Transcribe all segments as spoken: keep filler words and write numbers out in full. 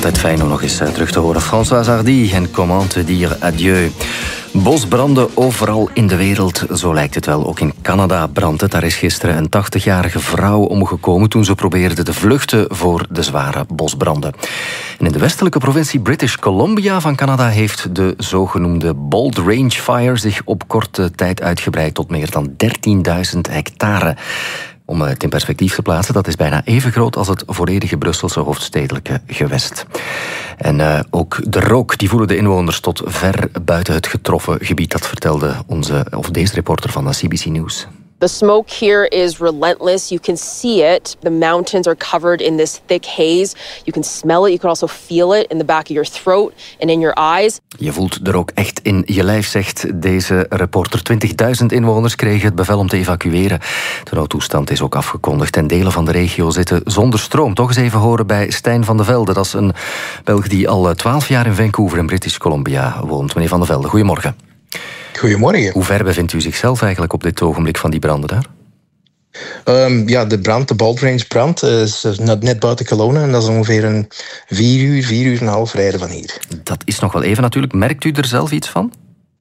Altijd fijn om nog eens terug te horen. François Hardy en Comment te dire adieu. Bosbranden overal in de wereld, zo lijkt het wel. Ook in Canada brandt het. Daar is gisteren een tachtigjarige vrouw omgekomen toen ze probeerde te vluchten voor de zware bosbranden. En in de westelijke provincie British Columbia van Canada heeft de zogenoemde Bold Range Fire zich op korte tijd uitgebreid tot meer dan dertienduizend hectare. Om het in perspectief te plaatsen, dat is bijna even groot als het volledige Brusselse hoofdstedelijke gewest. En uh, ook de rook, die voelen de inwoners tot ver buiten het getroffen gebied. Dat vertelde onze, of deze reporter van de C B C News. The smoke here is relentless. You can see it. The mountains are covered in this thick haze. You can smell it. You can also feel it in the back of your throat and in your eyes. Je voelt er ook echt in je lijf, zegt deze reporter. twintigduizend inwoners kregen het bevel om te evacueren. De noodtoestand is ook afgekondigd en delen van de regio zitten zonder stroom. Toch eens even horen bij Stijn van de Velde. Dat is een Belg die al twaalf jaar in Vancouver in British Columbia woont. Meneer van de Velde, goedemorgen. Goedemorgen. Hoe ver bevindt u zichzelf eigenlijk op dit ogenblik van die branden daar? Um, ja, de brand, de Bold Range brand, is net, net buiten Kelowna. En dat is ongeveer een vier uur, vier uur en een half rijden van hier. Dat is nog wel even natuurlijk. Merkt u er zelf iets van?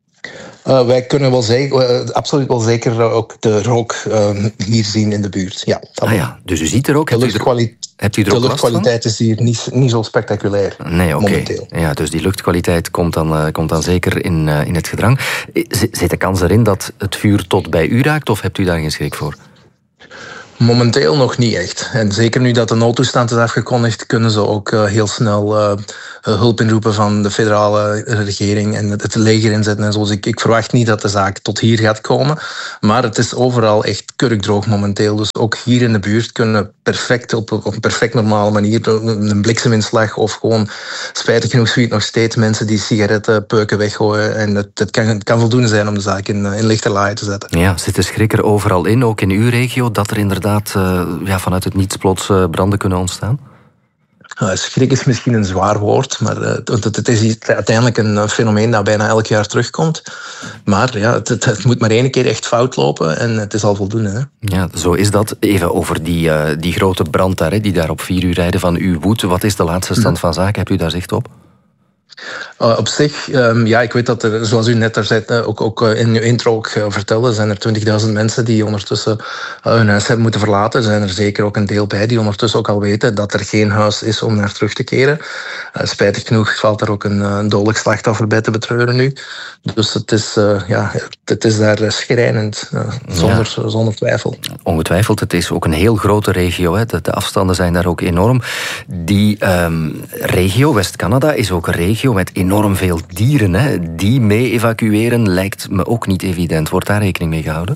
Uh, wij kunnen wel zeker, uh, absoluut wel zeker ook de rook uh, hier zien in de buurt. Ja, ah ja, dus u ziet er ook. De, hebt luchtkwali- u er, hebt u er de ook luchtkwaliteit is hier niet, niet zo spectaculair. Nee, oké. Momenteel. Ja, dus die luchtkwaliteit komt dan, uh, komt dan zeker in, uh, in het gedrang. Z- zit de kans erin dat het vuur tot bij u raakt, of hebt u daar geen schrik voor? Momenteel nog niet echt. En zeker nu dat de noodtoestand is afgekondigd, kunnen ze ook uh, heel snel uh, hulp inroepen van de federale regering en het leger inzetten en zo. Dus ik, ik verwacht niet dat de zaak tot hier gaat komen. Maar het is overal echt kurkdroog momenteel. Dus ook hier in de buurt kunnen perfect op, op een perfect normale manier een blikseminslag of gewoon, spijtig genoeg zie je nog steeds mensen die sigarettenpeuken weggooien. En het, het, kan, het kan voldoende zijn om de zaak in, in lichterlaaien te zetten. Ja, zit de schrik er overal in, ook in uw regio, dat er inderdaad Uh, ja, vanuit het niets plots uh, branden kunnen ontstaan? Uh, schrik is misschien een zwaar woord, maar uh, het, het is uiteindelijk een fenomeen dat bijna elk jaar terugkomt. Maar ja, het, het, het moet maar één keer echt fout lopen en het is al voldoende. Hè? Ja, zo is dat. Even over die, uh, die grote brand daar, hè, die daar op vier uur rijden van u woedt. Wat is de laatste stand van zaken? Hebt u daar zicht op? Uh, op zich, um, ja, ik weet dat er, zoals u net daar zei, uh, ook, ook uh, in uw intro ook uh, vertelde, zijn er twintigduizend mensen die ondertussen uh, hun huis hebben moeten verlaten. Er zijn er zeker ook een deel bij die ondertussen ook al weten dat er geen huis is om naar terug te keren. Uh, spijtig genoeg valt er ook een, een dodelijk slachtoffer bij te betreuren nu. Dus het is, uh, ja, het is daar schrijnend, uh, zonder, ja. zonder twijfel. Ongetwijfeld, het is ook een heel grote regio. Hè. De, de afstanden zijn daar ook enorm. Die um, regio, West-Canada, is ook een regio met enorm veel dieren. Hè. Die mee evacueren lijkt me ook niet evident. Wordt daar rekening mee gehouden?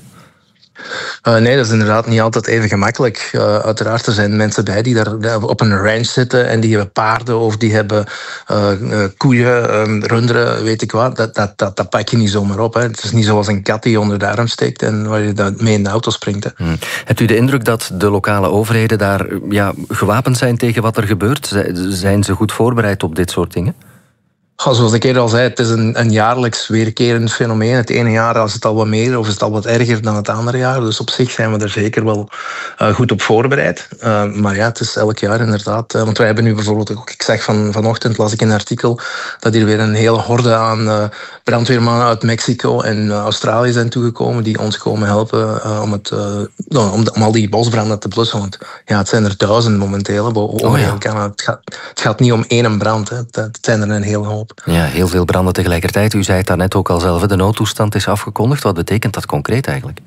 Uh, nee, dat is inderdaad niet altijd even gemakkelijk. Uh, uiteraard, er zijn mensen bij die daar op een ranch zitten en die hebben paarden of die hebben uh, uh, koeien, um, runderen, weet ik wat. Dat, dat, dat, dat pak je niet zomaar op. Hè. Het is niet zoals een kat die onder de arm steekt en waar je dat mee in de auto springt. Hè. Hmm. Hebt u de indruk dat de lokale overheden daar ja, gewapend zijn tegen wat er gebeurt? Zijn ze goed voorbereid op dit soort dingen? Ja, zoals ik eerder al zei, het is een, een jaarlijks weerkerend fenomeen. Het ene jaar is het al wat meer of is het al wat erger dan het andere jaar. Dus op zich zijn we er zeker wel uh, goed op voorbereid. Uh, maar ja, het is elk jaar inderdaad. Uh, want wij hebben nu bijvoorbeeld, ook, ik zeg van, vanochtend las ik in een artikel dat hier weer een hele horde aan uh, brandweermannen uit Mexico en uh, Australië zijn toegekomen die ons komen helpen uh, om, het, uh, om, de, om al die bosbranden te blussen. Want ja, het zijn er duizend momenteel. Oh, ja. het, gaat, het gaat niet om één brand, hè. Het, het zijn er een hele hoop. Ja, heel veel branden tegelijkertijd. U zei het daarnet ook al zelf, de noodtoestand is afgekondigd. Wat betekent dat concreet eigenlijk?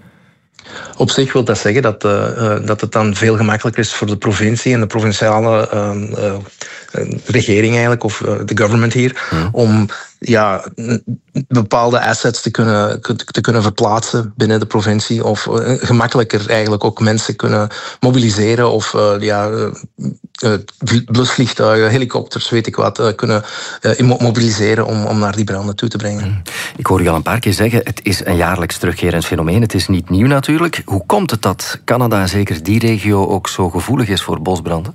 Op zich wil dat zeggen dat, uh, dat het dan veel gemakkelijker is voor de provincie en de provinciale uh, uh, regering eigenlijk, of uh, de government hier, hmm. om ja, bepaalde assets te kunnen, te kunnen verplaatsen binnen de provincie of uh, gemakkelijker eigenlijk ook mensen kunnen mobiliseren of uh, ja, uh, blusvliegtuigen, helikopters, weet ik wat, uh, kunnen uh, mobiliseren om, om naar die branden toe te brengen. Hmm. Ik hoor u al een paar keer zeggen, het is een jaarlijks terugkerend fenomeen. Het is niet nieuw natuurlijk. Hoe komt het dat Canada, en zeker die regio, ook zo gevoelig is voor bosbranden?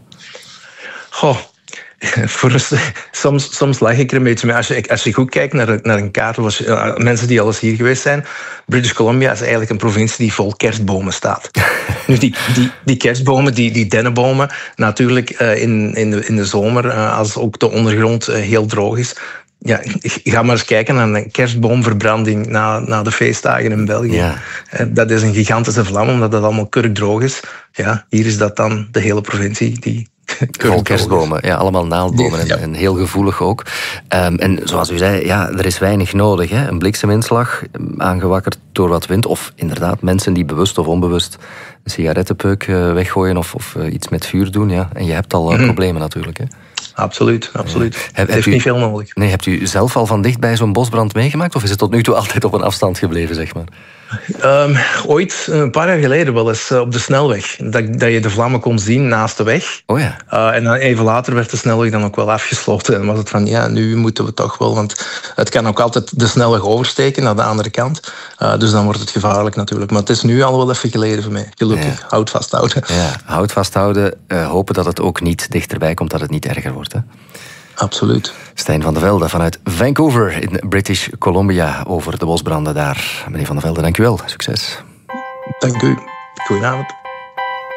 Goh. Voor, soms, soms lag ik er een beetje mee. Als je, als je goed kijkt naar, naar een kaart, was, uh, mensen die al eens hier geweest zijn, British Columbia is eigenlijk een provincie die vol kerstbomen staat. Nu, die, die, die kerstbomen, die, die dennenbomen, natuurlijk uh, in, in, de, in de zomer, uh, als ook de ondergrond uh, heel droog is. Ja, ga maar eens kijken naar een kerstboomverbranding na, na de feestdagen in België. Ja. Uh, dat is een gigantische vlam, omdat dat allemaal kurkdroog is. Ja, hier is dat dan de hele provincie die... Vol kerstbomen, ja, allemaal naaldbomen en, ja. en heel gevoelig ook. Um, en zoals u zei, ja, er is weinig nodig. Hè? Een blikseminslag, aangewakkerd door wat wind. Of inderdaad mensen die bewust of onbewust een sigarettenpeuk uh, weggooien of, of uh, iets met vuur doen. Ja? En je hebt al uh, mm. problemen natuurlijk. Hè? Absoluut, absoluut. Ja. Heb, het heeft u, niet veel nodig. Nee, hebt u zelf al van dichtbij zo'n bosbrand meegemaakt? Of is het tot nu toe altijd op een afstand gebleven, zeg maar? Um, ooit, een paar jaar geleden wel eens, uh, op de snelweg. Dat, dat je de vlammen kon zien naast de weg. Oh ja. Uh, en dan even later werd de snelweg dan ook wel afgesloten. En was het van, ja, nu moeten we toch wel... Want het kan ook altijd de snelweg oversteken naar de andere kant. Uh, dus dan wordt het gevaarlijk natuurlijk. Maar het is nu al wel even geleden voor mij. Gelukkig, ja. Houd vasthouden. Ja, houd vasthouden. Uh, hopen dat het ook niet dichterbij komt, dat het niet erger wordt, hè? Absoluut. Stijn van de Velde vanuit Vancouver in British Columbia over de bosbranden daar. Meneer van de Velde, dank u wel. Succes. Dank u. Goedenavond.